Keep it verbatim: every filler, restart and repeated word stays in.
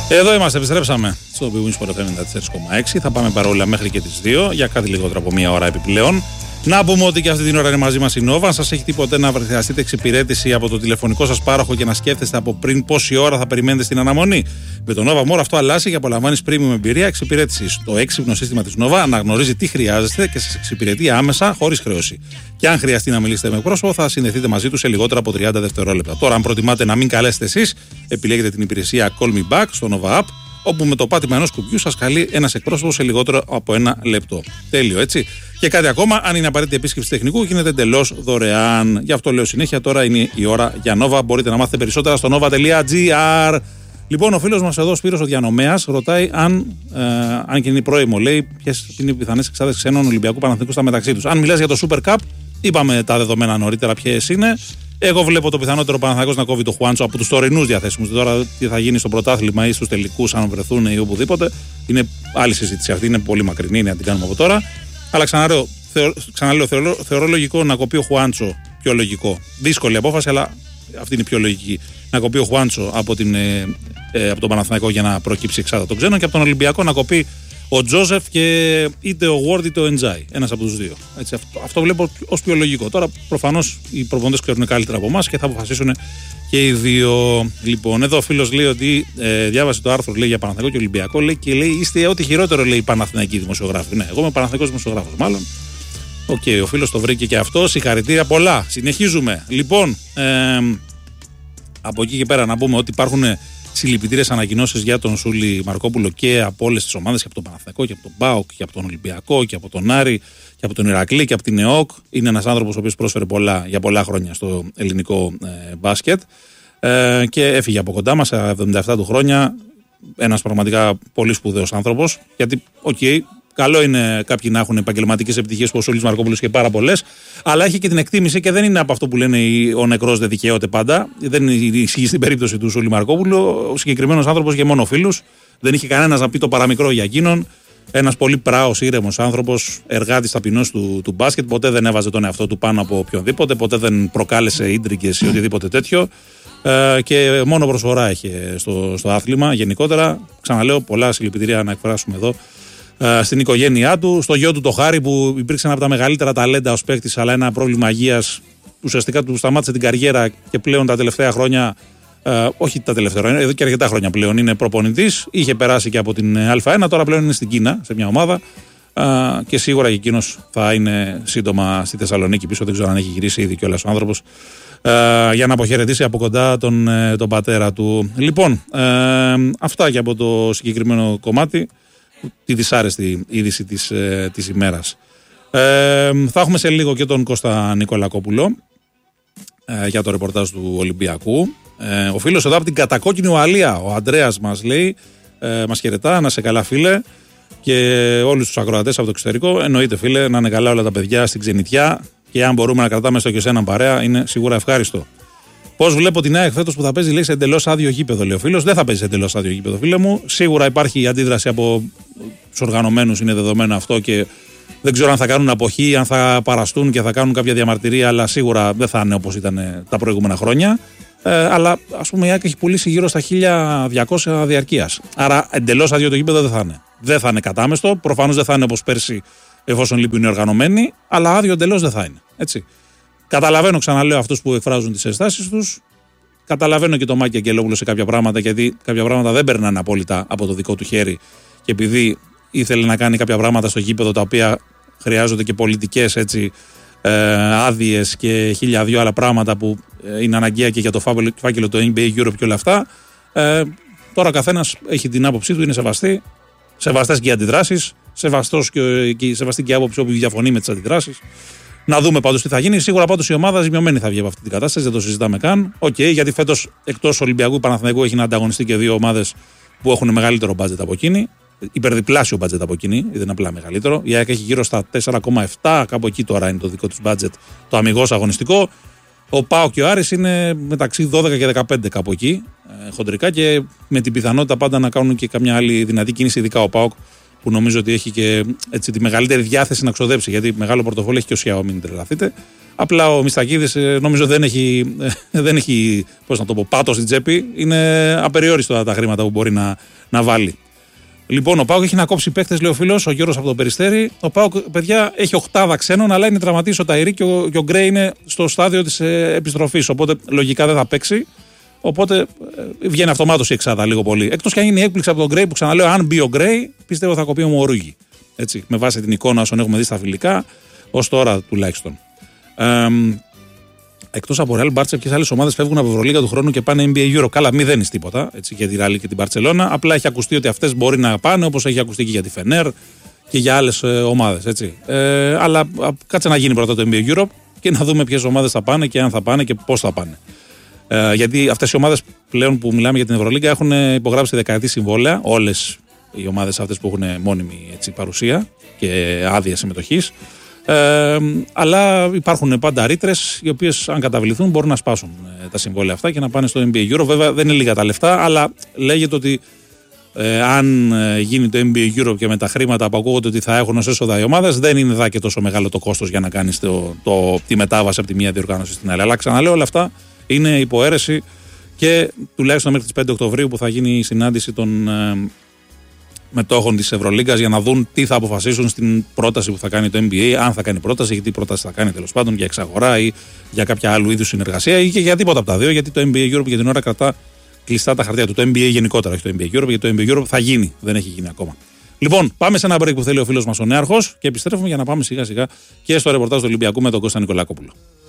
Εδώ είμαστε, επιστρέψαμε στο Big Win Sport ενενήντα τέσσερα κόμμα έξι. Θα πάμε παρόλα μέχρι και τις δύο για κάτι λιγότερο από μία ώρα επιπλέον. Να πούμε ότι και αυτή την ώρα είναι μαζί μας η Nova. Αν σας έχει τίποτε να χρειαστείτε εξυπηρέτηση από το τηλεφωνικό σας πάροχο και να σκέφτεστε από πριν πόση ώρα θα περιμένετε στην αναμονή. Με το Nova More αυτό αλλάζει και απολαμβάνεις premium εμπειρία εξυπηρέτησης. Το έξυπνο σύστημα της Nova αναγνωρίζει τι χρειάζεστε και σας εξυπηρετεί άμεσα χωρίς χρέωση. Και αν χρειαστεί να μιλήσετε με πρόσωπο, θα συνδεθείτε μαζί του σε λιγότερα από τριάντα δευτερόλεπτα. Τώρα, αν προτιμάτε να μην καλέσετε εσείς, επιλέγετε την υπηρεσία Call Me Back στο Nova App, όπου με το πάτημα ενός κουμπιού σας καλεί ένας εκπρόσωπος σε λιγότερο από ένα λεπτό. Τέλειο, έτσι. Και κάτι ακόμα, αν είναι απαραίτητη επίσκεψη τεχνικού, γίνεται εντελώς δωρεάν. Γι' αυτό λέω συνέχεια, τώρα είναι η ώρα για Nova. Μπορείτε να μάθετε περισσότερα στο nova τελεία gr. Λοιπόν, ο φίλος μας εδώ, Σπύρος ο Διανομέας, ρωτάει αν, ε, αν και είναι πρόημο, λέει, ποιες είναι οι πιθανές εξάδες ξένων Ολυμπιακού Παναθηναϊκού στα μεταξύ τους. Αν μιλάς για το Super Cup, είπαμε τα δεδομένα νωρίτερα ποιες είναι. Εγώ βλέπω το πιθανότερο Παναθηναϊκός να κόβει το Χουάντσο από τους τωρινούς διαθέσιμους. Τώρα τι θα γίνει στο πρωτάθλημα ή στους τελικούς, αν βρεθούν ή οπουδήποτε, είναι άλλη συζήτηση αυτή. Είναι πολύ μακρινή, να την κάνουμε από τώρα. Αλλά ξαναλέω, θεω, ξαναλέω θεωρώ, θεωρώ λογικό να κοπεί ο Χουάντσο. Πιο λογικό. Δύσκολη απόφαση, αλλά αυτή είναι η πιο λογική. Να κοπεί ο Χουάντσο από, την, ε, ε, από τον Παναθηναϊκό για να προκύψει εξάδα των ξένων και από τον Ολυμπιακό να κοπεί ο Τζόσεφ και είτε ο Ward είτε ο Εντζάι. Ένας από τους δύο. Έτσι, αυτό, αυτό βλέπω ως πιο λογικό. Τώρα προφανώς οι προπονητές ξέρουν καλύτερα από εμάς και θα αποφασίσουν και οι δύο. Λοιπόν, εδώ ο φίλος λέει ότι ε, διάβασε το άρθρο λέει, για Παναθηναϊκό και Ολυμπιακό, λέει, και λέει είστε ό,τι χειρότερο, λέει, οι Παναθηναϊκοί δημοσιογράφοι. Ναι, εγώ είμαι Παναθηναϊκός δημοσιογράφος, μάλλον. Οκ, okay, ο φίλος το βρήκε και αυτό. Συγχαρητήρια πολλά. Συνεχίζουμε. Λοιπόν, ε, από εκεί και πέρα να πούμε ότι υπάρχουν συλληπιτήριες ανακοινώσεις για τον Σούλη Μαρκόπουλο και από όλες τις ομάδες, και από τον Παναθηναϊκό και από τον ΠΑΟΚ και από τον Ολυμπιακό και από τον Άρη και από τον Ηρακλή και από την ΕΟΚ. Είναι ένας άνθρωπος ο οποίος πρόσφερε πολλά, για πολλά χρόνια στο ελληνικό ε, μπάσκετ ε, και έφυγε από κοντά μας σε εβδομήντα επτά του χρόνια. Ένας πραγματικά πολύ σπουδαίος άνθρωπος, γιατί, οκ, okay, καλό είναι κάποιοι να έχουν επαγγελματικές επιτυχίες, που ο Σούλης Μαρκόπουλος και πάρα πολλές, αλλά έχει και την εκτίμηση και δεν είναι από αυτό που λένε ο νεκρός δεν δικαιώται πάντα. Δεν ισχύει στην περίπτωση του Σούλη Μαρκόπουλου. Ο συγκεκριμένος άνθρωπος είχε μόνο φίλους, δεν είχε κανένας να πει το παραμικρό για εκείνον. Ένας πολύ πράος, ήρεμος άνθρωπος, εργάτης ταπεινός του, του μπάσκετ. Ποτέ δεν έβαζε τον εαυτό του πάνω από οποιονδήποτε, ποτέ δεν προκάλεσε ίντριγκες ή οτιδήποτε τέτοιο. Ε, και μόνο προσφορά είχε στο, στο άθλημα γενικότερα. Ξαναλέω, πολλά συλληπιτήρια να εκφράσουμε εδώ στην οικογένειά του, στο γιο του το Χάρη, που υπήρξε ένα από τα μεγαλύτερα ταλέντα ως παίκτης, αλλά ένα πρόβλημα υγείας ουσιαστικά του σταμάτησε την καριέρα και πλέον τα τελευταία χρόνια, ε, όχι τα τελευταία χρόνια, εδώ και αρκετά χρόνια πλέον είναι προπονητής. Είχε περάσει και από την Α1, τώρα πλέον είναι στην Κίνα σε μια ομάδα ε, και σίγουρα και εκείνος θα είναι σύντομα στη Θεσσαλονίκη πίσω. Δεν ξέρω αν έχει γυρίσει ήδη κιόλας ο άνθρωπος ε, για να αποχαιρετήσει από κοντά τον, ε, τον πατέρα του. Λοιπόν, ε, αυτά και από το συγκεκριμένο κομμάτι. Τη δυσάρεστη είδηση της, ε, της ημέρας. Ε, θα έχουμε σε λίγο και τον Κώστα Νικολακόπουλο ε, για το ρεπορτάζ του Ολυμπιακού. Ε, ο φίλος εδώ από την κατακόκκινη Ουαλία, ο Αντρέας, μας λέει, ε, μας χαιρετά, να σε καλά φίλε, και όλους τους ακροατές από το εξωτερικό. Εννοείται φίλε, να είναι καλά όλα τα παιδιά στην ξενιτιά, και αν μπορούμε να κρατάμε στο και σε έναν παρέα είναι σίγουρα ευχάριστο. Πώς βλέπω την ΑΕΚ φέτος που θα παίζει, λέει, σε εντελώς άδειο γήπεδο, λέει ο φίλος. Δεν θα παίζει σε εντελώς άδειο γήπεδο, φίλε μου. Σίγουρα υπάρχει αντίδραση από τους οργανωμένους, είναι δεδομένο αυτό, και δεν ξέρω αν θα κάνουν αποχή, αν θα παραστούν και θα κάνουν κάποια διαμαρτυρία, αλλά σίγουρα δεν θα είναι όπως ήταν τα προηγούμενα χρόνια. Ε, αλλά ας πούμε η ΑΕΚ έχει πουλήσει γύρω στα χίλια διακόσια διαρκείας. Άρα εντελώς άδειο το γήπεδο δεν θα είναι. Δεν θα είναι κατάμεστο. Προφανώς δεν θα είναι όπως πέρσι, εφόσον λείπουν οι οργανωμένοι, αλλά άδειο εντελώς δεν θα είναι. Έτσι. Καταλαβαίνω, ξαναλέω, αυτούς που εκφράζουν τις αισθάσεις τους. Καταλαβαίνω και το Μάκη Αγγελόπουλο σε κάποια πράγματα, γιατί κάποια πράγματα δεν περνάνε απόλυτα από το δικό του χέρι. Και επειδή ήθελε να κάνει κάποια πράγματα στο γήπεδο τα οποία χρειάζονται και πολιτικές έτσι, ε, άδειες και χίλια δυο άλλα πράγματα που ε, είναι αναγκαία και για το φάκελο του N B A Europe και όλα αυτά. Ε, τώρα ο καθένας έχει την άποψή του, είναι σεβαστή. Σεβαστές και οι αντιδράσεις. Σεβαστός και, και, σεβαστή και η άποψη όπου διαφωνεί με τις αντιδράσεις. Να δούμε πάντως τι θα γίνει. Σίγουρα πάντως η ομάδα ζημιωμένη θα βγει από αυτή την κατάσταση, δεν το συζητάμε καν. Οκ, okay, γιατί φέτος εκτός Ολυμπιακού Παναθηναϊκού έχει να ανταγωνιστεί και δύο ομάδες που έχουν μεγαλύτερο μπάτζετ από εκείνη. Υπερδιπλάσιο μπάτζετ από εκείνη, δεν είναι απλά μεγαλύτερο. Η ΑΕΚ έχει γύρω στα τέσσερα κόμμα επτά, κάπου εκεί τώρα είναι το δικό του μπάτζετ, το αμιγώς αγωνιστικό. Ο ΠΑΟΚ και ο Άρης είναι μεταξύ δώδεκα και δεκαπέντε κάπου εκεί, ε, χοντρικά, και με την πιθανότητα πάντα να κάνουν και καμιά άλλη δυνατή κίνηση, ειδικά ο ΠΑΟΚ, που νομίζω ότι έχει και έτσι, τη μεγαλύτερη διάθεση να ξοδέψει. Γιατί μεγάλο πορτοφόλι έχει και ο Xiaomi, μην τρελαθείτε. Απλά ο Μιστακίδης νομίζω δεν έχει, δεν έχει πώς να το πω, πάτο στην τσέπη. Είναι απεριόριστο τα χρήματα που μπορεί να, να βάλει. Λοιπόν, ο ΠΑΟΚ έχει να κόψει παίχτες, λέει ο φίλος, ο Γιώργος από το Περιστέρι. Ο ΠΑΟΚ, παιδιά, έχει οκτάδα ξένων, αλλά είναι τραυματής ο Ταϊρή και ο, και ο Γκρέι είναι στο στάδιο της ε, επιστροφής. Οπότε λογικά δεν θα παίξει. Οπότε ε, βγαίνει αυτομάτως η εξάδα λίγο πολύ. Εκτός και αν γίνει η έκπληξη από τον Γκρέι, που ξαναλέω, αν μπει ο Γκρέι, πιστεύω θα κοπεί ο Μορούγι. Έτσι, με βάση την εικόνα όσων έχουμε δει στα φιλικά, ως τώρα τουλάχιστον. Ε, Εκτός από Real Barça, ποιες άλλες ομάδες φεύγουν από Ευρωλίγα του χρόνου και πάνε N B A Euro. Καλά, μη δένεις τίποτα έτσι, για τη Real και την Barcelona. Απλά έχει ακουστεί ότι αυτές μπορεί να πάνε, όπως έχει ακουστεί και για τη Fener και για άλλες ε, ομάδες. Έτσι. Ε, αλλά α, κάτσε να γίνει πρώτα το N B A Euro και να δούμε ποιες ομάδες θα πάνε και αν θα πάνε και πώς θα πάνε. Ε, γιατί αυτές οι ομάδες πλέον που μιλάμε για την Ευρωλίγα έχουν υπογράψει δεκαετή συμβόλαια. Όλες οι ομάδες αυτές που έχουν μόνιμη έτσι, παρουσία και άδεια συμμετοχής. Ε, αλλά υπάρχουν πάντα ρήτρες οι οποίες αν καταβληθούν μπορούν να σπάσουν ε, τα συμβόλαια αυτά και να πάνε στο N B A Euro. Βέβαια δεν είναι λίγα τα λεφτά, αλλά λέγεται ότι ε, αν ε, γίνει το N B A Euro και με τα χρήματα που ακούγονται ότι θα έχουν ως έσοδα οι ομάδες, δεν είναι δά και τόσο μεγάλο το κόστος για να κάνεις το, το, τη μετάβαση από τη μία διοργάνωση στην άλλη. Αλλά ξαναλέω, όλα αυτά είναι υποαίρεση και τουλάχιστον μέχρι τις πέντε Οκτωβρίου που θα γίνει η συνάντηση των ε, μετόχων της Ευρωλίγκας για να δουν τι θα αποφασίσουν στην πρόταση που θα κάνει το N B A, αν θα κάνει πρόταση, γιατί πρόταση θα κάνει τέλος πάντων για εξαγορά ή για κάποια άλλου είδους συνεργασία ή και για τίποτα από τα δύο, γιατί το N B A Europe για την ώρα κρατά κλειστά τα χαρτιά του. Το N B A γενικότερα, όχι το N B A Europe, γιατί το N B A Europe θα γίνει, δεν έχει γίνει ακόμα. Λοιπόν, πάμε σε ένα break που θέλει ο φίλος μας ο Νέαρχος και επιστρέφουμε για να πάμε σιγά σιγά και στο ρεπορτάζ του Ολυμπιακού με τον Κώστα Νικολακόπουλο.